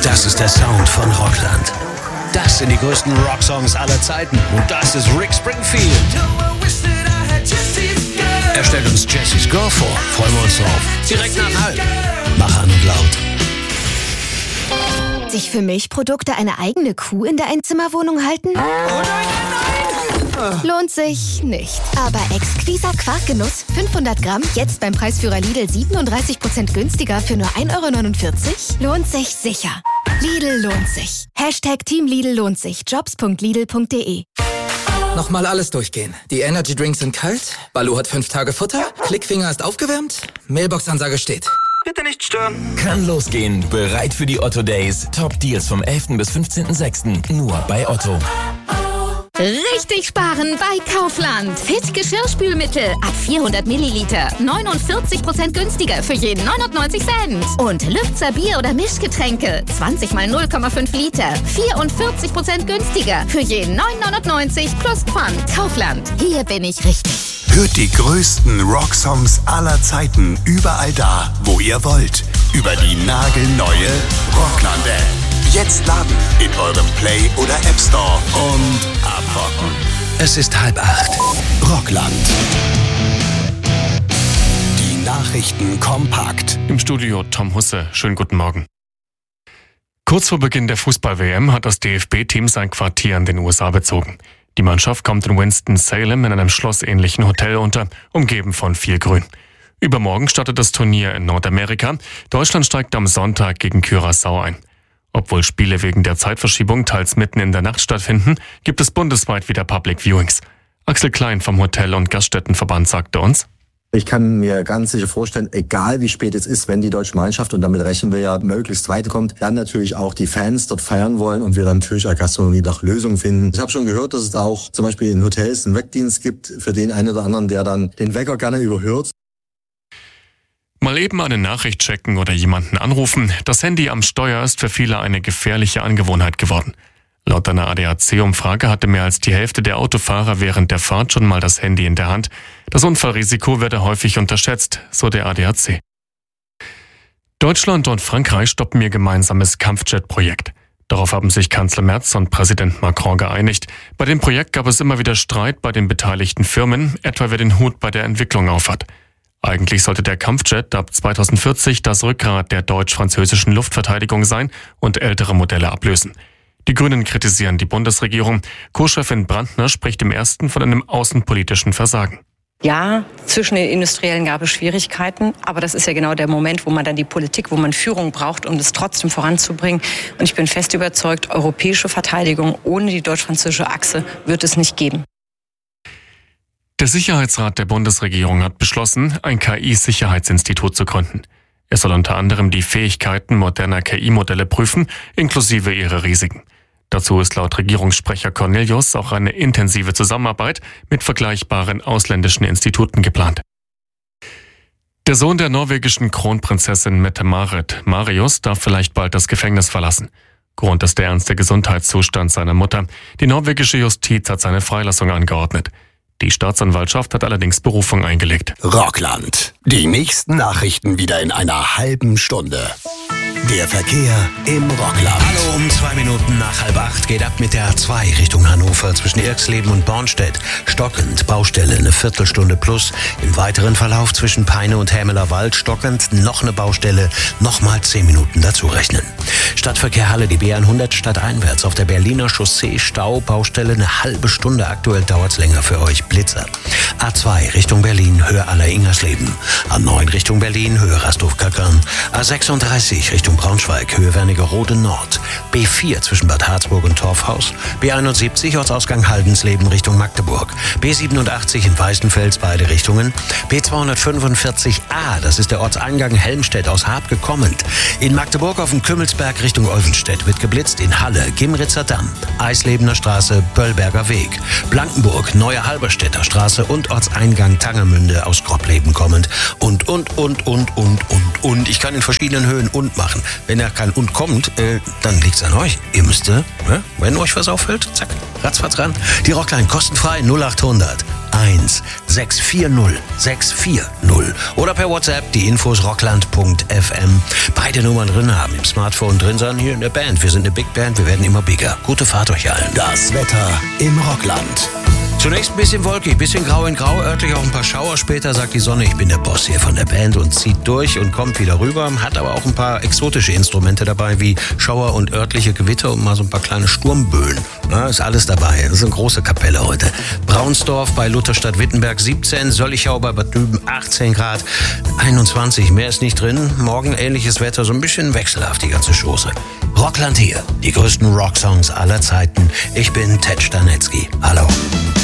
Das ist der Sound von Rockland. Das sind die größten Rocksongs aller Zeiten. Und das ist Rick Springfield. Er stellt uns Jessie's Girl vor. Freuen wir uns drauf. Direkt nach halb. Mach an und laut. Sich für Milchprodukte eine eigene Kuh in der Einzimmerwohnung halten? Lohnt sich nicht. Aber Exquisa Quarkgenuss 500 Gramm, jetzt beim Preisführer Lidl 37% günstiger für nur 1,49 € lohnt sich sicher. Lidl lohnt sich. Team Lidl lohnt sich. Jobs.lidl.de. Nochmal alles durchgehen. Die Energy Drinks sind kalt, Baloo hat 5 Tage Futter, Klickfinger ist aufgewärmt, Mailbox-Ansage steht. Bitte nicht stören. Kann losgehen. Bereit für die Otto Days. Top Deals vom 11. bis 15.06. Nur bei Otto. Richtig sparen bei Kaufland. Fit Geschirrspülmittel ab 400 Milliliter. 49% günstiger für jeden 99 Cent. Und Lübzer Bier- oder Mischgetränke. 20 mal 0,5 Liter. 44% günstiger für jeden 9,99 plus Pfand. Kaufland. Hier bin ich richtig. Hört die größten Rocksongs aller Zeiten überall da, wo ihr wollt. Über die nagelneue Rockland-App. Jetzt laden in eurem Play- oder App Store und abrocken. Es ist 7:30. Rockland. Die Nachrichten kompakt. Im Studio Tom Husse. Schönen guten Morgen. Kurz vor Beginn der Fußball-WM hat das DFB-Team sein Quartier in den USA bezogen. Die Mannschaft kommt in Winston-Salem in einem schlossähnlichen Hotel unter, umgeben von viel Grün. Übermorgen startet das Turnier in Nordamerika. Deutschland steigt am Sonntag gegen Curaçao ein. Obwohl Spiele wegen der Zeitverschiebung teils mitten in der Nacht stattfinden, gibt es bundesweit wieder Public Viewings. Axel Klein vom Hotel- und Gaststättenverband sagte uns: Ich kann mir ganz sicher vorstellen, egal wie spät es ist, wenn die deutsche Mannschaft, und damit rechnen wir ja, möglichst weit kommt, dann natürlich auch die Fans dort feiern wollen und wir dann natürlich als Gastronomie nach Lösungen finden. Ich habe schon gehört, dass es auch zum Beispiel in Hotels einen Weckdienst gibt für den einen oder anderen, der dann den Wecker gerne überhört. Mal eben eine Nachricht checken oder jemanden anrufen. Das Handy am Steuer ist für viele eine gefährliche Angewohnheit geworden. Laut einer ADAC-Umfrage hatte mehr als die Hälfte der Autofahrer während der Fahrt schon mal das Handy in der Hand. Das Unfallrisiko werde häufig unterschätzt, so der ADAC. Deutschland und Frankreich stoppen ihr gemeinsames Kampfjet-Projekt. Darauf haben sich Kanzler Merz und Präsident Macron geeinigt. Bei dem Projekt gab es immer wieder Streit bei den beteiligten Firmen, etwa wer den Hut bei der Entwicklung aufhat. Eigentlich sollte der Kampfjet ab 2040 das Rückgrat der deutsch-französischen Luftverteidigung sein und ältere Modelle ablösen. Die Grünen kritisieren die Bundesregierung. Co-Chefin Brandner spricht im ersten von einem außenpolitischen Versagen. Ja, zwischen den Industriellen gab es Schwierigkeiten, aber das ist ja genau der Moment, wo man dann die Politik, wo man Führung braucht, um das trotzdem voranzubringen. Und ich bin fest überzeugt, europäische Verteidigung ohne die deutsch-französische Achse wird es nicht geben. Der Sicherheitsrat der Bundesregierung hat beschlossen, ein KI-Sicherheitsinstitut zu gründen. Es soll unter anderem die Fähigkeiten moderner KI-Modelle prüfen, inklusive ihre Risiken. Dazu ist laut Regierungssprecher Cornelius auch eine intensive Zusammenarbeit mit vergleichbaren ausländischen Instituten geplant. Der Sohn der norwegischen Kronprinzessin Mette-Marit, Marius, darf vielleicht bald das Gefängnis verlassen. Grund ist der ernste Gesundheitszustand seiner Mutter. Die norwegische Justiz hat seine Freilassung angeordnet. Die Staatsanwaltschaft hat allerdings Berufung eingelegt. Rockland. Die nächsten Nachrichten wieder in einer halben Stunde. Der Verkehr im Rockland. Hallo, um 2 Minuten nach 7:30 geht ab mit der A2 Richtung Hannover zwischen Irxleben und Bornstedt. Stockend, Baustelle, eine Viertelstunde plus. Im weiteren Verlauf zwischen Peine und Hämelerwald stockend, noch eine Baustelle, nochmal 10 Minuten dazu rechnen. Stadtverkehr Halle, die B100 stadteinwärts. Auf der Berliner Chaussee Stau, Baustelle, eine halbe Stunde. Aktuell dauert's länger für euch. Blitzer. A2 Richtung Berlin, Höhe Aller-Ingersleben. A9 Richtung Berlin, Höhe Rastow-Kackern. A36 Richtung Braunschweig, Höhe Wernigerode Nord. B4 zwischen Bad Harzburg und Torfhaus. B71 Ortsausgang Haldensleben Richtung Magdeburg. B87 in Weißenfels beide Richtungen. B245a, das ist der Ortseingang Helmstedt aus Habke kommend. In Magdeburg auf dem Kümmelsberg Richtung Olvenstedt wird geblitzt. In Halle, Gimritzer Damm, Eislebener Straße, Böllberger Weg. Blankenburg, Neue Halberstädter Straße und Ortseingang Tangermünde aus Grobbleben kommend. Und. Ich kann in verschiedenen Höhen und machen. Wenn da kein und kommt, dann liegt's an euch. Ihr müsst, wenn euch was auffällt, zack, ratzfatz ran. Die Rockline kostenfrei 0800 01 640 640 oder per WhatsApp die Infos rockland.fm. Beide Nummern drin haben, im Smartphone drin sein, hier in der Band. Wir sind eine Big Band, wir werden immer bigger. Gute Fahrt euch allen. Das Wetter im Rockland. Zunächst ein bisschen wolkig, bisschen grau in grau, örtlich auch ein paar Schauer. Später sagt die Sonne, ich bin der Boss hier von der Band und zieht durch und kommt wieder rüber. Hat aber auch ein paar exotische Instrumente dabei, wie Schauer und örtliche Gewitter und mal so ein paar kleine Sturmböen. Ja, ist alles dabei. Das ist eine große Kapelle heute. Braunsdorf bei Lutherstadt-Wittenberg 17, Söllichau bei Bad Düben 18 Grad, 21, mehr ist nicht drin. Morgen ähnliches Wetter, so ein bisschen wechselhaft die ganze Chose. Rockland hier, die größten Rocksongs aller Zeiten. Ich bin Ted Stanetzky. Hallo.